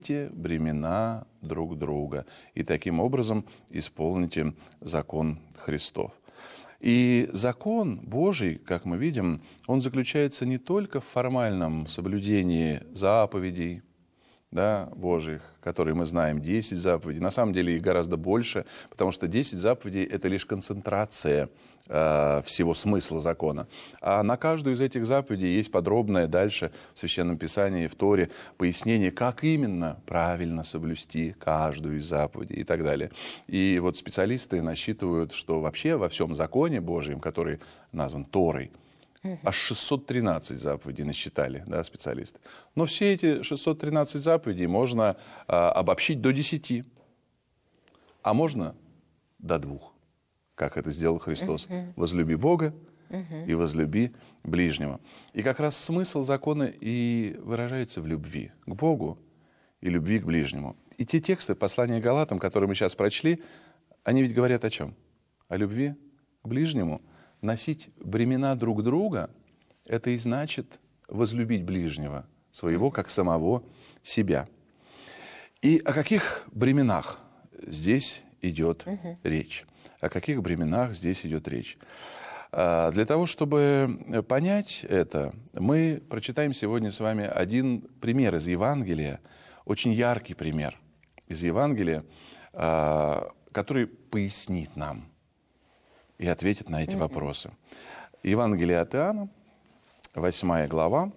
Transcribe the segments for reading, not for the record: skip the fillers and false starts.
бремена друг друга, и таким образом исполните закон Христов. И закон Божий, как мы видим, он заключается не только в формальном соблюдении заповедей, Божьих, которые мы знаем, 10 заповедей. На самом деле их гораздо больше, потому что 10 заповедей – это лишь концентрация всего смысла закона. А на каждую из этих заповедей есть подробное дальше в Священном Писании, в Торе, пояснение, как именно правильно соблюсти каждую из заповедей и так далее. И вот специалисты насчитывают, что вообще во всем законе Божьем, который назван Торой, аж 613 заповедей насчитали, специалисты. Но все эти 613 заповедей можно обобщить до 10, а можно до 2, как это сделал Христос. Возлюби Бога и возлюби ближнего. И как раз смысл закона и выражается в любви к Богу и любви к ближнему. И те тексты послания Галатам, которые мы сейчас прочли, они ведь говорят о чем? О любви к ближнему. Носить бремена друг друга – это и значит возлюбить ближнего своего, как самого себя. И о каких бременах здесь идет речь? О каких бременах здесь идет речь? Для того, чтобы понять это, мы прочитаем сегодня с вами один пример из Евангелия, очень яркий пример из Евангелия, который пояснит нам и ответит на эти вопросы. Евангелие от Иоанна, 8 глава,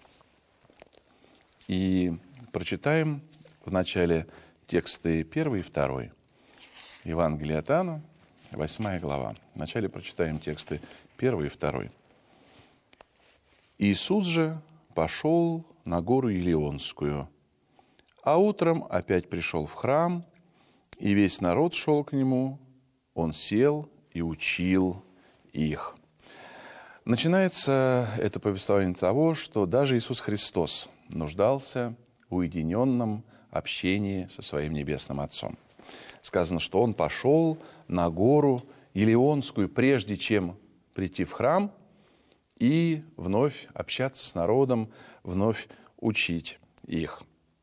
и прочитаем в начале тексты 1 и 2. Евангелие от Иоанна, 8 глава. Вначале прочитаем тексты 1 и 2. «Иисус же пошел на гору Илионскую, а утром опять пришел в храм, и весь народ шел к нему, он сел и учил их». Начинается это повествование с того, что даже Иисус Христос нуждался в уединенном общении со своим Небесным Отцом. Сказано, что Он пошел на гору Илионскую, прежде чем прийти в храм и вновь общаться с народом, вновь учить их.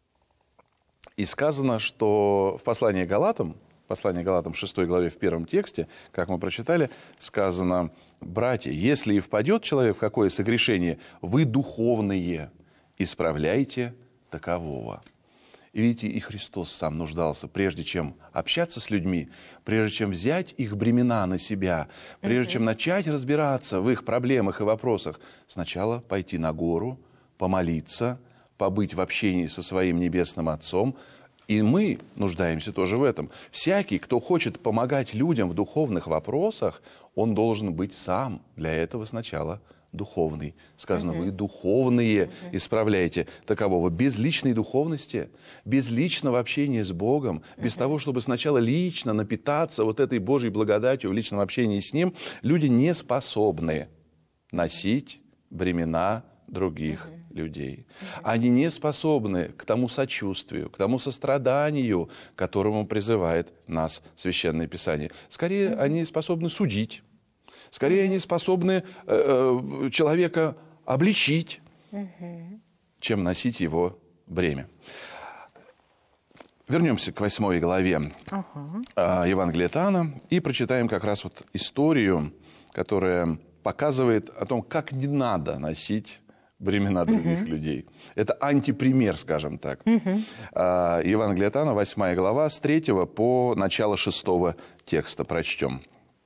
И сказано, что в послании Галатам, 6 главе, в 1 тексте, как мы прочитали, сказано: «Братья, если и впадет человек в какое согрешение, вы духовные, исправляйте такового». И видите, и Христос сам нуждался, прежде чем общаться с людьми, прежде чем взять их бремена на себя, прежде чем начать разбираться в их проблемах и вопросах, сначала пойти на гору, помолиться, побыть в общении со своим Небесным Отцом. И мы нуждаемся тоже в этом. Всякий, кто хочет помогать людям в духовных вопросах, он должен быть сам для этого сначала духовный. Сказано, вы духовные исправляете такового. Без личной духовности, без личного общения с Богом, без того, чтобы сначала лично напитаться вот этой Божьей благодатью в личном общении с Ним, люди не способны носить бремена других людей. Они не способны к тому сочувствию, к тому состраданию, к которому призывает нас Священное Писание. Скорее, они способны судить. Скорее, они способны человека обличить, чем носить его бремя. Вернемся к 8 главе Евангелия от Иоанна и прочитаем как раз вот историю, которая показывает о том, как не надо носить бремена других людей. Это антипример, скажем так. Евангелие от Иоанна, 8 глава, с 3 по начало 6 текста прочтем.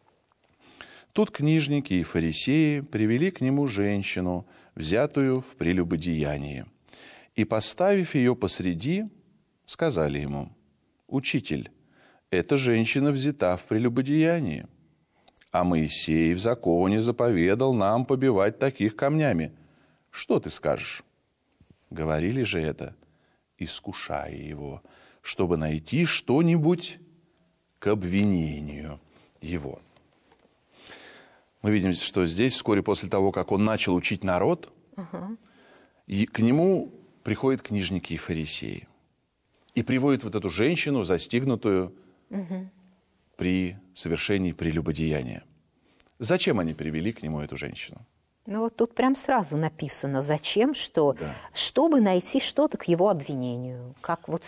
«Тут книжники и фарисеи привели к нему женщину, взятую в прелюбодеянии, и, поставив ее посреди, сказали ему: „Учитель, эта женщина взята в прелюбодеянии, а Моисей в законе заповедал нам побивать таких камнями. Что ты скажешь?“ Говорили же это, искушая его, чтобы найти что-нибудь к обвинению его». Мы видим, что здесь, вскоре после того, как он начал учить народ, и к нему приходят книжники и фарисеи. И приводят вот эту женщину, застигнутую при совершении прелюбодеяния. Зачем они привели к нему эту женщину? Ну вот тут прям сразу написано, зачем, что, Да. чтобы найти что-то к его обвинению. Как вот